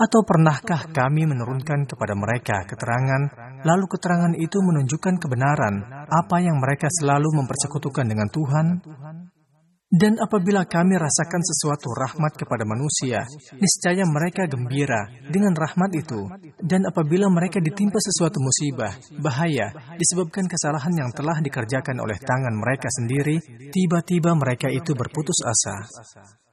Atau pernahkah kami menurunkan kepada mereka keterangan, lalu keterangan itu menunjukkan kebenaran, apa yang mereka selalu mempersekutukan dengan Tuhan? Dan apabila kami rasakan sesuatu rahmat kepada manusia, niscaya mereka gembira dengan rahmat itu. Dan apabila mereka ditimpa sesuatu musibah, bahaya, disebabkan kesalahan yang telah dikerjakan oleh tangan mereka sendiri, tiba-tiba mereka itu berputus asa.